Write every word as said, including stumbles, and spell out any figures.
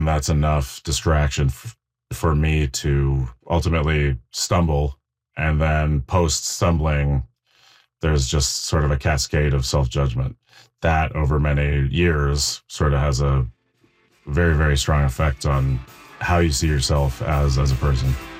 And that's enough distraction f- for me to ultimately stumble. And then post stumbling, there's just sort of a cascade of self judgment that over many years sort of has a very, very strong effect on how you see yourself as as a person.